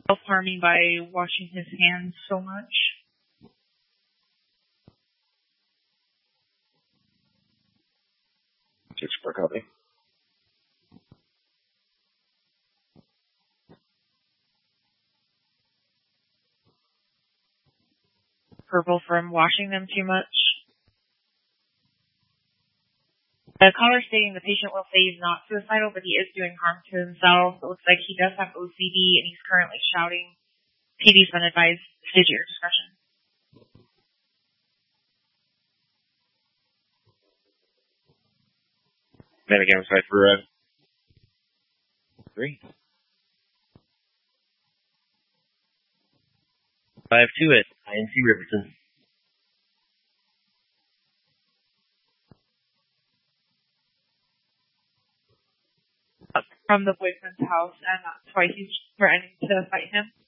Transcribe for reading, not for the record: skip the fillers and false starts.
self-harming by washing his hands so much. Six per copy. Purple from washing them too much. The caller stating the patient will say he's not suicidal, but he is doing harm to himself. It looks like he does have OCD, and he's currently shouting. PD's been advised, stage at your discretion. Medic outside for 3. 5-2 at INC Riverton. From the boyfriend's house, and twice he's threatening to fight him.